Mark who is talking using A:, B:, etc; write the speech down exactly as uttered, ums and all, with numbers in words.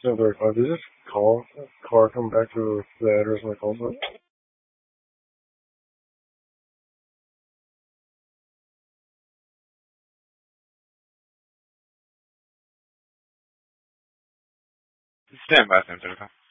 A: seven thirty-five. Did this call car come back to the address on the call book?
B: Stand by, seven thirty-five.